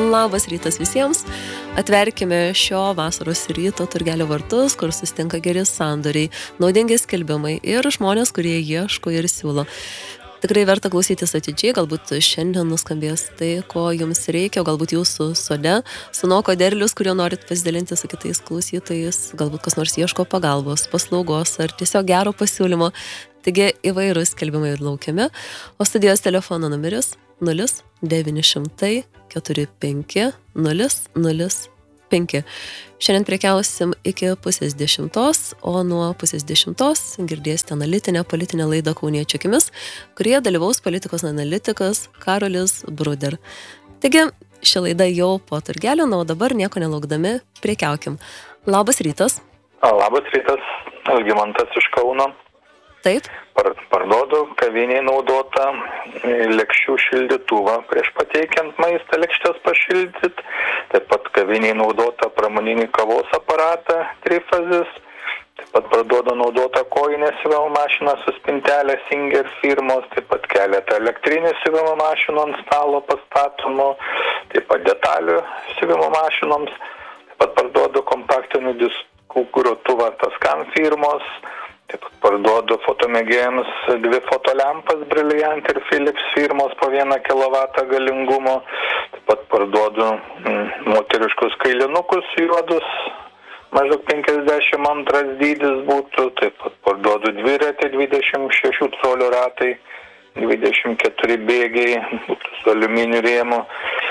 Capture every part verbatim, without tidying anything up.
Labas rytas visiems. Atverkime šio vasaros ryto turgelio vartus, kur susitinka geri sandoriai, naudingi skelbimai ir žmonės, kurie ieško ir siūlo. Tikrai verta klausytis atidžiai, galbūt šiandien nuskambės tai, ko jums reikia, o galbūt jūsų sode sunoko derlius, kurio norit pasidalinti su kitais klausytojais, galbūt kas nors ieško pagalbos, paslaugos ar tiesiog gero pasiūlymo. Taigi įvairūs skelbimai laukiami, o studijos telefono numeris nulis devyni šimtai keturi penki nulis nulis penki. Šiandien prekiausim iki pusės dešimtos, o nuo pusės dešimtos girdėsite analitinę politinę laidą Kauniečių akimis, kurie dalyvaus politikos analitikas Karolis Bruder. Taigi, ši laida jau po turgelio, na, o dabar nieko nelaukdami prekiaukim. Labas rytas. Labas rytas, Algimantas iš Kauno. Taip. Par, parduodu kaviniai naudotą lėkščių šildytuvą prieš pateikiant maistą lėkštės pašildyti. Taip pat kaviniai naudotą pramoninį kavos aparatą trifazis. Taip pat parduodu naudotą kojinę siuvimo mašiną su spintelė Singer firmos. Taip pat keletą elektrinių siuvimo mašinų ant stalo pastatomų. Taip pat detalių siuvimo mašinoms. Taip pat parduodu kompaktinių diskų grotuvą Taskan firmos. Taip pat parduodu fotomėgėjams dvi fotolempas Brilliant ir Philips firmos po vieną kilovatą galingumo. Taip pat parduodu mm, moteriškus kailinukus juodus, maždaug penkiasdešimt antras dydis būtų. Taip pat parduodu dviratį dvidešimt šešių colių ratai, dvidešimt keturi bėgiai būtų su aliuminiu rėmu.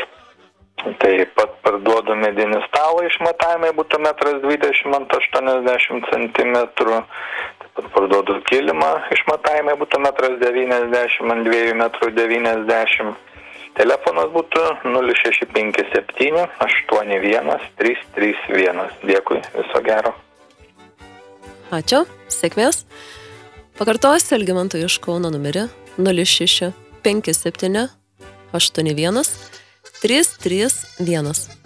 Taip pat parduodu medinį stalą, išmatavimai būtų metras dvidešimt ant aštuoniasdešimt centimetrų. Taip pat parduodu kilimą, išmatavimai būtų metras devyniasdešimt ant dviejų metrų devyniasdešimt. Telefonas būtų nulis šeši penki septyni aštuoni vienas trys trys vienas. Dėkui, viso gero. Ačiū, sėkmės. Pakartosiu Algimanto iš Kauno numerį nulis šeši penki septyni aštuoni vienas trys trys vienas.